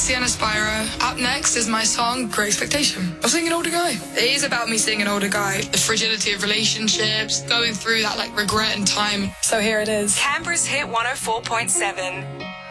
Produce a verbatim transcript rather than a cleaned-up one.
Sienna Spyro. Up next is my song, Great Expectation. I'm singing Older Guy. It is about me seeing an older guy. The fragility of relationships, going through that like regret and time. So here it is. Canberra's Hit one oh four point seven.